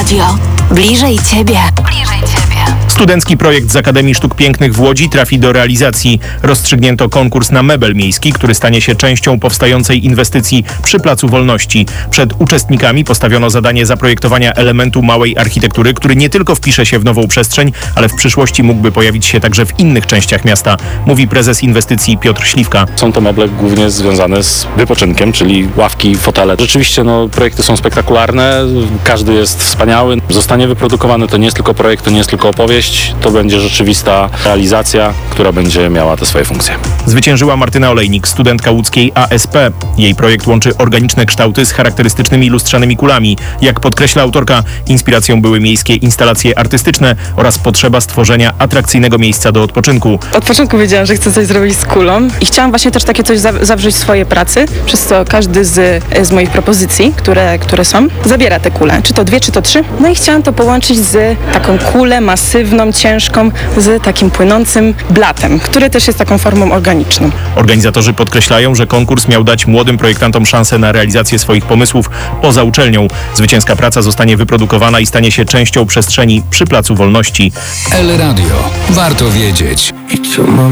Radio. Bliżej Ciebie. Studencki projekt z Akademii Sztuk Pięknych w Łodzi trafi do realizacji. Rozstrzygnięto konkurs na mebel miejski, który stanie się częścią powstającej inwestycji przy Placu Wolności. Przed uczestnikami postawiono zadanie zaprojektowania elementu małej architektury, który nie tylko wpisze się w nową przestrzeń, ale w przyszłości mógłby pojawić się także w innych częściach miasta, mówi prezes inwestycji Piotr Śliwka. Są to meble głównie związane z wypoczynkiem, czyli ławki, fotele. Rzeczywiście projekty są spektakularne, każdy jest wspaniały. Zostanie wyprodukowany, to nie jest tylko projekt, to nie jest tylko opowieść, to będzie rzeczywista realizacja, która będzie miała te swoje funkcje. Zwyciężyła Martyna Olejnik, studentka łódzkiej ASP. Jej projekt łączy organiczne kształty z charakterystycznymi lustrzanymi kulami. Jak podkreśla autorka, inspiracją były miejskie instalacje artystyczne oraz potrzeba stworzenia atrakcyjnego miejsca do odpoczynku. Od początku wiedziałam, że chcę coś zrobić z kulą i chciałam właśnie też takie coś zawrzeć w swojej pracy, przez co każdy z moich propozycji, które są, zabiera te kule, czy to 2, czy to 3. No i chciałam to połączyć z taką kulę masywną, ciężką, z takim płynącym blatem, który też jest taką formą organiczną. Organizatorzy podkreślają, że konkurs miał dać młodym projektantom szansę na realizację swoich pomysłów poza uczelnią. Zwycięska praca zostanie wyprodukowana i stanie się częścią przestrzeni przy Placu Wolności. El Radio. Warto wiedzieć.